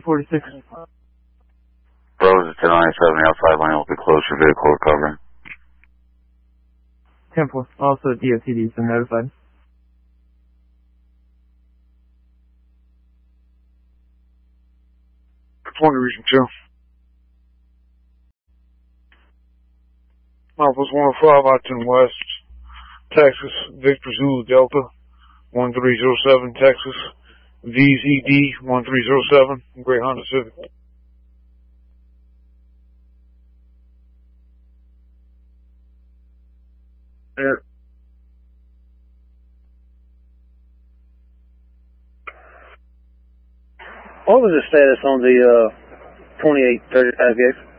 1046. Rose is 1097, the outside lane will be closed for vehicle recovery. 10-4. Also, DOTD has been notified. California Region 2. Northwest 105, I-10 West, Texas, Victor Zulu Delta, 1307, Texas, VZD 1307, Great Honda Civic. Yeah. What was the status on the 2835X?